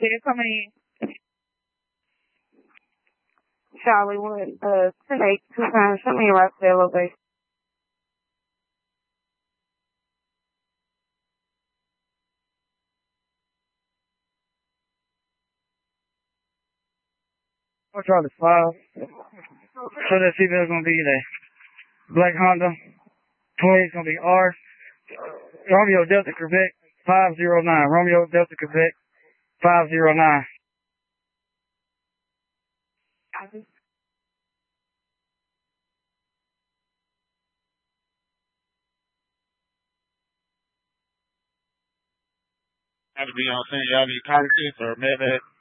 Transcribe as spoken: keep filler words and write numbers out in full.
Can you come in? Charlie, what, uh, ten eight, two times, show me right there, location. I'll try the five. So that female's gonna be the black Honda. twenty-eight's gonna be R. Romeo Delta Quebec five zero nine. Romeo Delta Quebec five zero nine. Have to be on scene. Y'all need contact or med